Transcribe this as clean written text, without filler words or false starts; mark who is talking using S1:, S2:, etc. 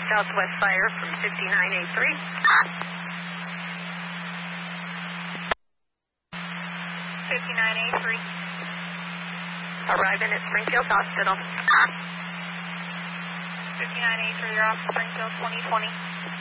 S1: Southwest Fire from 5983.
S2: 5983.
S1: Arriving at Springfield Hospital.
S2: 5983, you're off Springfield 2020.